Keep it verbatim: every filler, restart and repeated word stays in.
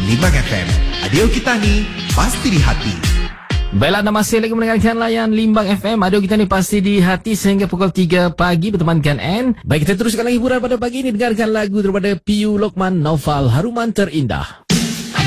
Limbang F M. Adio kita ni pasti di hati. Baiklah, anda masih lagi mendengarkan layan Limbang F M. Aduh, kita ni pasti di hati sehingga pukul tiga pagi bertemankan N. Baik, kita teruskan lagi hiburan pada pagi ini. Dengarkan lagu daripada Piu Lokman, Naufal, Haruman Terindah.